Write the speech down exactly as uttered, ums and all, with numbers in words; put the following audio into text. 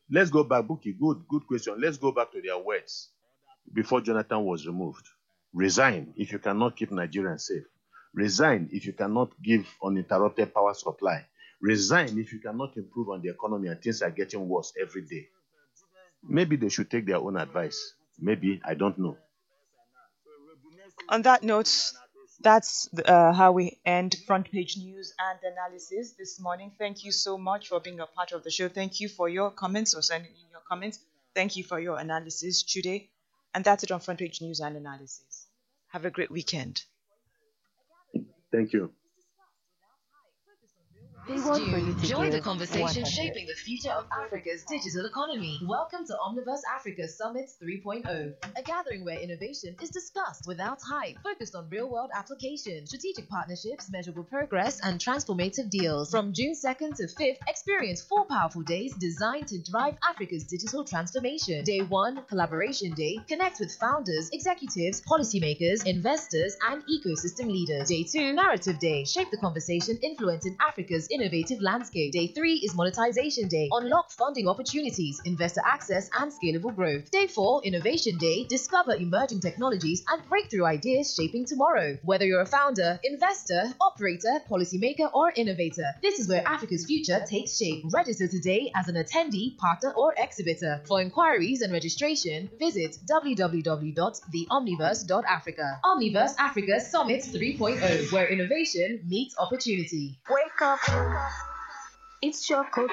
Let's go back, Buki. Good, good question. Let's go back to their words before Jonathan was removed. Resign if you cannot keep Nigerians safe. Resign if you cannot give uninterrupted power supply. Resign if you cannot improve on the economy and things are getting worse every day. Maybe they should take their own advice. Maybe, I don't know. On that note, that's uh, how we end front page news and analysis this morning. Thank you so much for being a part of the show. Thank you for your comments or sending in your comments. Thank you for your analysis today. And that's it on front page news and analysis. Have a great weekend. Thank you. This June, join the conversation shaping the future of Africa's digital economy. Welcome to Omniverse Africa Summit 3.0, a gathering where innovation is discussed without hype, focused on real-world applications, strategic partnerships, measurable progress, and transformative deals. From June second to fifth, experience four powerful days designed to drive Africa's digital transformation. Day one, Collaboration Day. Connect with founders, executives, policymakers, investors, and ecosystem leaders. Day two, Narrative Day. Shape the conversation influencing Africa's innovative landscape. Day three is Monetization Day. Unlock funding opportunities, investor access, and scalable growth. Day four, Innovation Day. Discover emerging technologies and breakthrough ideas shaping tomorrow. Whether you're a founder, investor, operator, policymaker, or innovator, this is where Africa's future takes shape. Register today as an attendee, partner, or exhibitor. For inquiries and registration, visit w w w dot the omniverse dot africa. Omniverse Africa Summit 3.0, where innovation meets opportunity. Wake up. It's your coach.